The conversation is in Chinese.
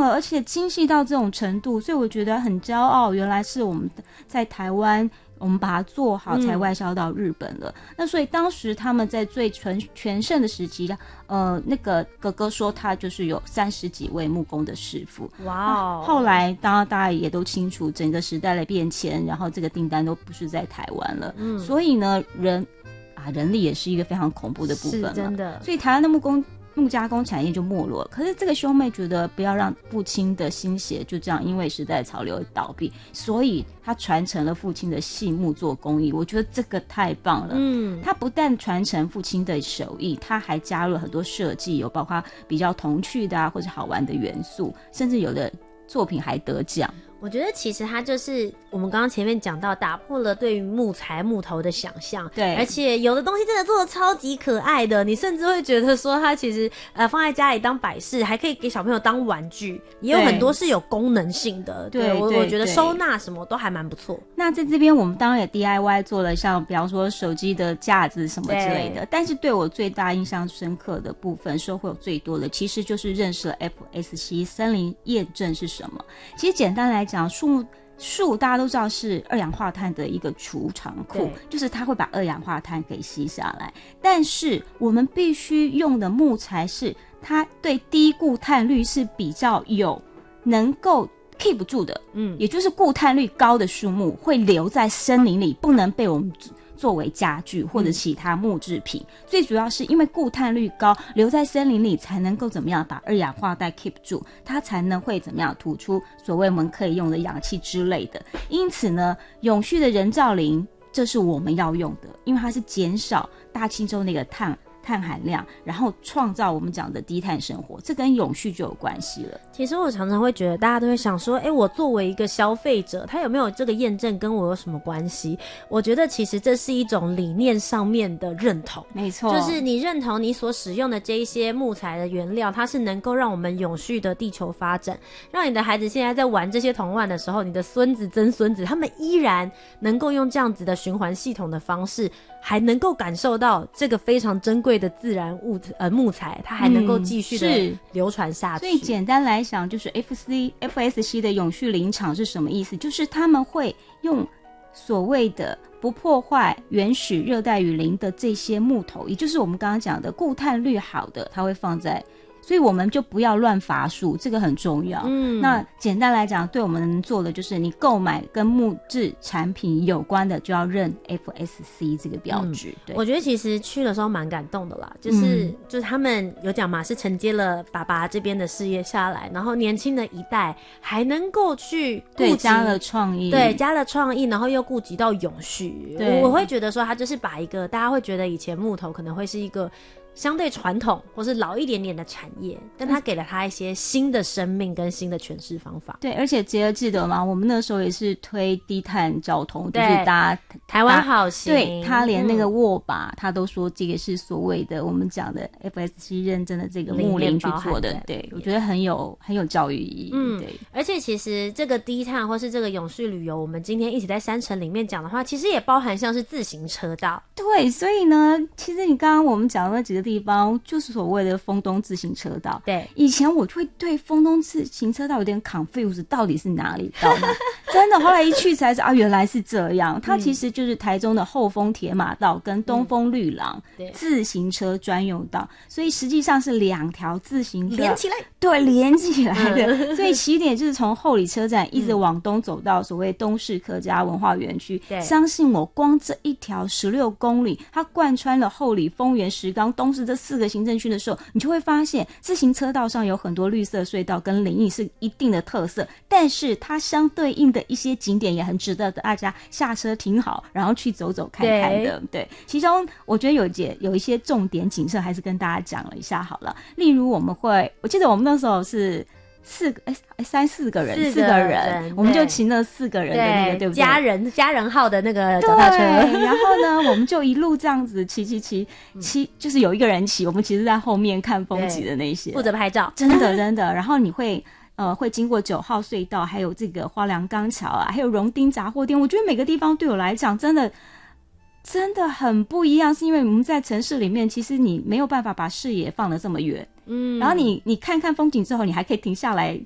而且精细到这种程度，所以我觉得很骄傲，原来是我们在台湾我们把它做好才外销到日本了。那所以当时他们在最全盛的时期，那个哥哥说他就是有30几位木工的师傅。 哇哦！ 后来当然大家也都清楚整个时代的变迁，然后这个订单都不是在台湾了。所以呢人力也是一个非常恐怖的部分了， 是真的。 所以台湾的木加工产业就没落了。可是这个兄妹觉得不要让父亲的心血就这样因为时代潮流而倒闭，所以他传承了父亲的细木做工艺。我觉得这个太棒了。他不但传承父亲的手艺，他还加入了很多设计，有包括比较童趣的或者好玩的元素，甚至有的作品还得奖。 我觉得其实它就是我们刚刚前面讲到，打破了对于木材木头的想象。 对， 而且有的东西真的做得超级可爱的，你甚至会觉得说它其实放在家里当摆饰，还可以给小朋友当玩具，也有很多是有功能性的。对，我觉得收纳什么都还蛮不错。 那在这边我们当然也 DIY 做了像比方说手机的架子什么之类的，但是对我最大印象深刻的部分，收获最多的其实就是认识了 FSC 森林验证是什么。其实简单来讲，树大家都知道是二氧化碳的一个储藏库，就是它会把二氧化碳给吸下来，但是我们必须用的木材是它对低固碳率是比较有能够 keep 住的，也就是固碳率高的树木会留在森林里，不能被我们作为家具或者其他木制品。最主要是因为固碳率高，留在森林里才能够怎么样把二氧化碳 keep 住，它才能会怎么样吐出所谓我们可以用的氧气之类的。因此呢，永续的人造林这是我们要用的，因为它是减少大气中那个碳含量，然后创造我们讲的低碳生活，这跟永续就有关系了。 其实我常常会觉得大家都会想说，我作为一个消费者，他有没有这个验证跟我有什么关系？我觉得其实这是一种理念上面的认同。 没错， 就是你认同你所使用的这一些木材的原料，它是能够让我们永续的地球发展，让你的孩子现在在玩这些童玩的时候，你的孙子曾孙子他们依然能够用这样子的循环系统的方式，还能够感受到这个非常珍贵的自然木材，它还能够继续的流传下去。 所以简单来讲，就是 FSC 的永续林场是什么意思？就是他们会用所谓的不破坏原始热带雨林的这些木头，也就是我们刚刚讲的固碳率好的，它会放在，所以我们就不要乱伐树，这个很重要。那简单来讲，对我们能做的就是你购买跟木质产品有关的就要认 FSC 这个标志。对， 我觉得其实去的时候蛮感动的啦，就是他们有讲嘛，是承接了爸爸这边的事业下来，然后年轻的一代还能够去顾及， 加了创意， 然后又顾及到永续。我会觉得说，他就是把一个大家会觉得以前木头可能会是一个相对传统或是老一点点的产业，但他给了他一些新的生命跟新的诠释方法。 对，而且杰儿记得吗？我们那时候也是推低碳交通，就是搭台湾好行， 对，他连那个握把他都说这个是所谓的我们讲的 FSC 认证的这个木林去做的。对，我觉得很有教育意义。对， 而且其实这个低碳或是这个永续旅游，我们今天一起在山城里面讲的话，其实也包含像是自行车道。 对，所以呢，其实你刚刚我们讲的那几个地方就是所谓的丰东自行车道。 对， 以前我就会对丰东自行车道有点 confused， 到底是哪里到哪？真的，后来一去才知道原来是这样。它其实就是台中的后丰铁马道跟东丰绿廊自行车专用道，所以实际上是2条自行车连起来， 对，连起来的。所以起点就是从后里车站一直往东走到所谓东市客家文化园区。相信我，光这一条16公里，它贯穿了后里、丰原、石冈、东市这4个行政区的时候，你就会发现自行车道上有很多绿色隧道跟林荫是一定的特色，但是它相对应的一些景点也很值得大家下车停好，然后去走走看看的。对，其中我觉得有一些重点景色还是跟大家讲了一下好了。例如我记得我们那时候是3-4个人，我们就骑了4个人的那个，对不对？ 家人号的那个脚踏车。 然后呢，我们就一路这样子骑，就是有一个人骑，我们其实在后面看风景的那些， 负责拍照， 真的。然后你会经过9号隧道，还有这个花梁钢桥啊，还有荣町杂货店。我觉得每个地方对我来讲真的很不一样，是因为我们在城市里面，其实你没有办法把视野放得这么远。然后你看看风景之后，你还可以停下来